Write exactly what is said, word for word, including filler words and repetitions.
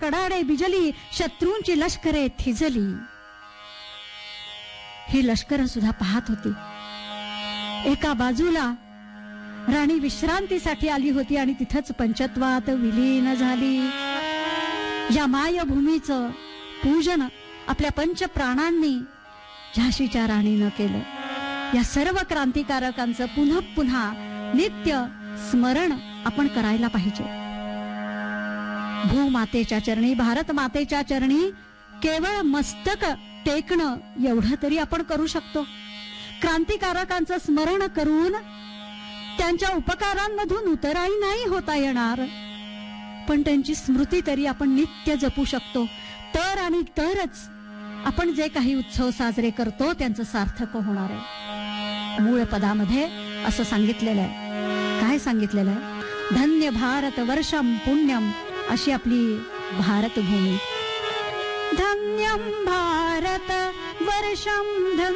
कडाडे बिजली, शत्रूंची लष्करे थिजली. ही लष्कर सुद्धा पाहत होती. एका बाजूला राणी विश्रांतीसाठी आली होती आणि तिथंच पंचत्वात विलीन झाली. या मायभूमीचं पूजन आपल्या पंच प्राणांनी झाशीच्या राणीनं केलं. या सर्व क्रांतिकारकांचं पुन्हा पुन्हा नित्य स्मरण आपण करायला पाहिजे. भूमातेच्या चरणी, भारत मातेच्या चरणी केवळ मस्तक टेकणं एवढं तरी आपण करू शकतो. क्रांतिकारकांचं स्मरण करून त्यांच्या उपकारांमधून उतराई नाही होता येणार, पण त्यांची स्मृती तरी आपण नित्य जपू शकतो. तर आणि तरच आपण जे काही उत्सव साजरे करतो त्यांचं सार्थक होणार आहे. मूळ पदामध्ये असं सांगितलेलं आहे. काय सांगितलेलं आहे? धन्य भारत वर्षम पुण्यम, अशी आपली भारतभूमी. धन्यम भारत वर्षम धन्य